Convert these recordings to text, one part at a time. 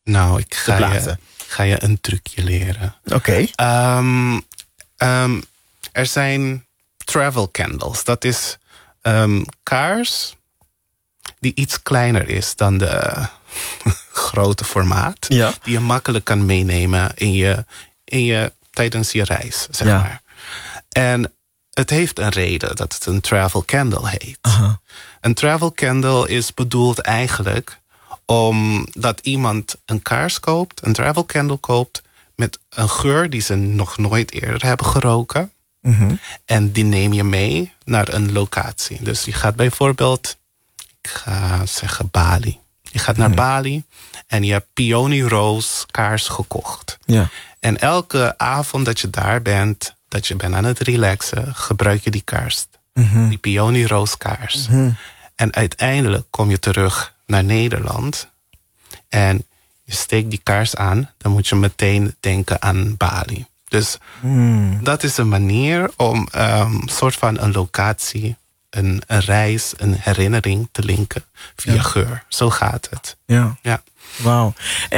Nou, ik ga je een trucje leren. Oké. Er zijn travel candles. Dat is kaars die iets kleiner is dan de grote formaat. Ja. Die je makkelijk kan meenemen tijdens je reis, zeg maar. En het heeft een reden dat het een travel candle heet. Een travel candle is bedoeld eigenlijk omdat iemand een kaars koopt, een travel candle koopt, met een geur die ze nog nooit eerder hebben geroken. En die neem je mee naar een locatie. Dus je gaat bijvoorbeeld, ik ga zeggen Bali. Je gaat naar Bali en je hebt Peony Rose kaars gekocht. Ja. En elke avond dat je daar bent, dat je bent aan het relaxen, gebruik je die kaars. Die Peony Rose kaars. En uiteindelijk kom je terug naar Nederland en je steekt die kaars aan, dan moet je meteen denken aan Bali. Dus dat is een manier om soort van een locatie, een reis, een herinnering te linken via geur. Zo gaat het. Ja. Wauw.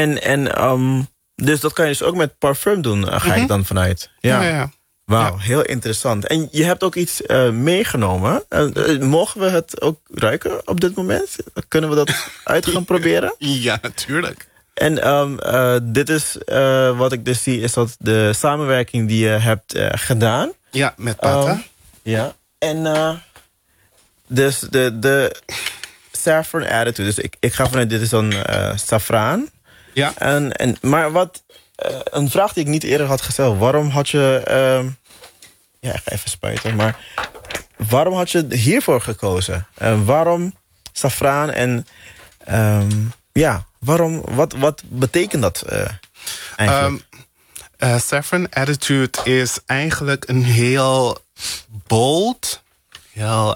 En dus dat kan je dus ook met parfum doen, ga ik dan vanuit. Ja. Wauw, heel interessant. En je hebt ook iets meegenomen. Mogen we het ook ruiken op dit moment? Kunnen we dat uit gaan proberen? Ja, natuurlijk. En dit is, wat ik dus zie, is dat de samenwerking die je hebt gedaan. Ja, met Pata. Ja, en dus de saffron attitude. Dus ik ga vanuit, dit is dan saffraan. Ja. Maar wat, een vraag die ik niet eerder had gesteld. Waarom had je, ik ga even spuiten, maar waarom had je hiervoor gekozen? Waarom saffraan en waarom, wat betekent dat eigenlijk? Saffron attitude is eigenlijk een heel bold, heel,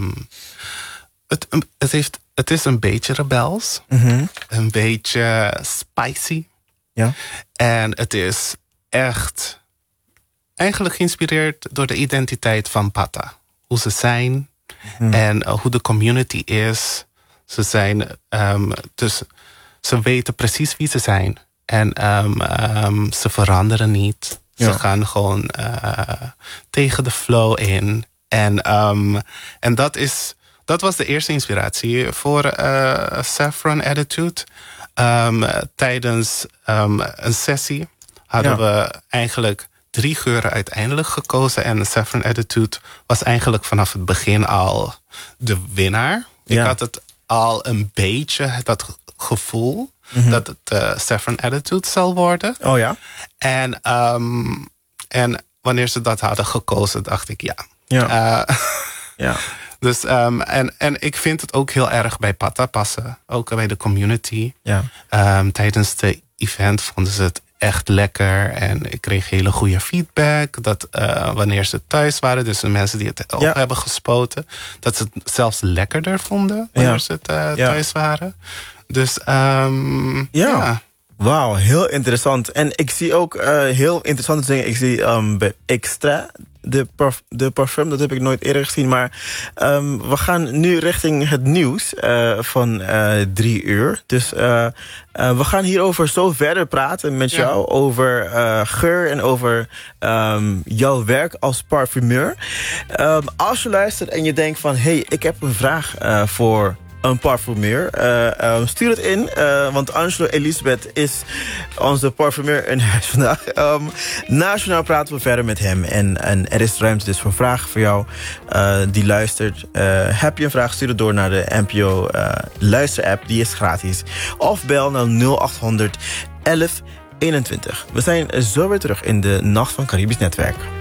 het is een beetje rebels, een beetje spicy. Ja. En het is echt eigenlijk geïnspireerd door de identiteit van Pata. Hoe ze zijn en hoe de community is. Ze zijn, dus ze weten precies wie ze zijn. En ze veranderen niet. Ze gaan gewoon tegen de flow in. En dat was de eerste inspiratie voor Saffron Attitude. Tijdens een sessie hadden we eigenlijk 3 geuren uiteindelijk gekozen. En Saffron Attitude was eigenlijk vanaf het begin al de winnaar. Ik had het al een beetje, dat gevoel dat het Saffron Attitude zal worden. Oh ja? En wanneer ze dat hadden gekozen, dacht ik ja. Dus, en ik vind het ook heel erg bij Pata passen. Ook bij de community. Ja. Tijdens de event vonden ze het echt lekker. En ik kreeg hele goede feedback. Dat wanneer ze thuis waren, dus de mensen die het ook hebben gespoten, dat ze het zelfs lekkerder vonden wanneer ze het thuis waren. Dus Wauw, heel interessant. En ik zie ook heel interessante dingen. Ik zie bij Extra, de parfum, dat heb ik nooit eerder gezien. Maar we gaan nu richting het nieuws van 3 uur. Dus we gaan hierover zo verder praten met jou. Over geur en over jouw werk als parfumeur. Als je luistert en je denkt van, hey, ik heb een vraag voor een parfumeur. Stuur het in, want Angelo Elisabeth is onze parfumeur in huis vandaag. Nationaal praten we verder met hem. En er is ruimte dus voor vragen voor jou die luistert. Heb je een vraag, stuur het door naar de NPO luisterapp. Die is gratis. Of bel naar 0800 1121. We zijn zo weer terug in de Nacht van Caribisch Netwerk.